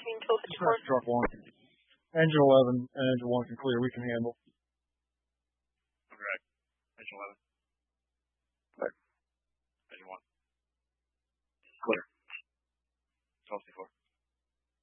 between 1254. Truck 1. Engine 11 and engine 1 can clear. We can handle. Okay. Engine 11.